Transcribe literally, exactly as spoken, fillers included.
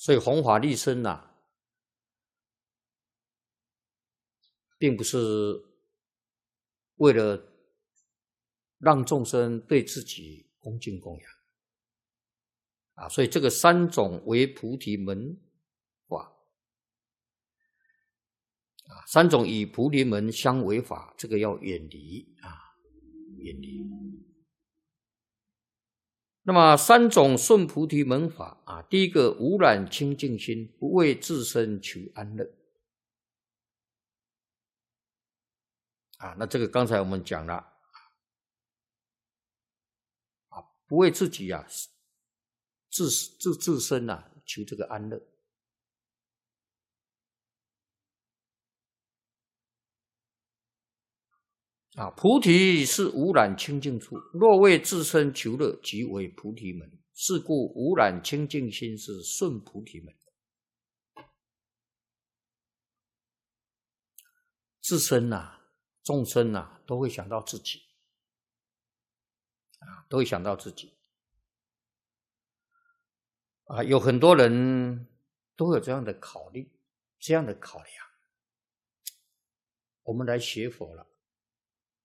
所以弘法利生呐、啊，并不是为了让众生对自己恭敬供养啊，所以这个三种为菩提门法啊，三种以菩提门相违法，这个要远离啊，远离。那么三种顺菩提门法啊，第一个无染清净心，不为自身求安乐啊，那这个刚才我们讲了啊，不为自己啊自自自身啊求这个安乐啊，菩提是无染清净处，若为自身求乐，即为菩提门。是故无染清净心是顺菩提门。自身啊，众生啊，都会想到自己啊，都会想到自己啊，有很多人都有这样的考虑，这样的考量。我们来学佛了